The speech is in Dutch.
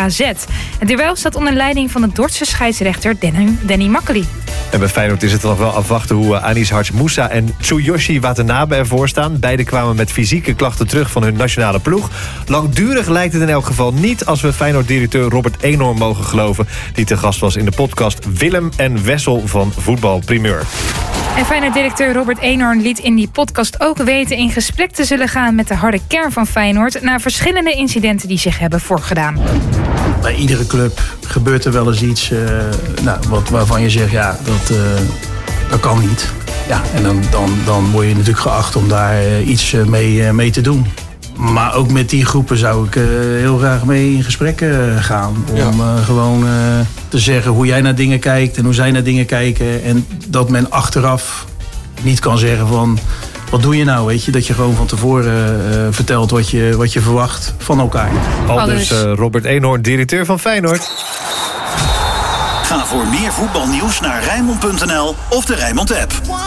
AZ. Het duel staat onder leiding van de Dordtse scheidsrechter Danny Makkely. En bij Feyenoord is het nog wel afwachten hoe Anis Harts Moussa en Tsuyoshi Watanabe ervoor staan. Beiden kwamen met fysieke klachten terug van hun nationale ploeg. Langdurig lijkt het in elk geval niet, als we Feyenoord-directeur Robert Eenhoorn mogen geloven, die te gast was in de podcast Willem en Wessel van Voetbal Primeur. En Feyenoord-directeur Robert Eenhoorn liet in die podcast ook weten in gesprek te zullen gaan met de harde kern van Feyenoord na verschillende incidenten die zich hebben voorgedaan. Bij iedere club gebeurt er wel eens iets waarvan je zegt, ja, dat kan niet. Ja, en dan word je natuurlijk geacht om daar iets mee te doen. Maar ook met die groepen zou ik heel graag mee in gesprek gaan. Om gewoon te zeggen hoe jij naar dingen kijkt en hoe zij naar dingen kijken. En dat men achteraf niet kan zeggen van, wat doe je nou, weet je? Dat je gewoon van tevoren vertelt wat je verwacht van elkaar. Aldus Robert Eenhoorn, directeur van Feyenoord. Ga voor meer voetbalnieuws naar Rijnmond.nl of de Rijnmond app.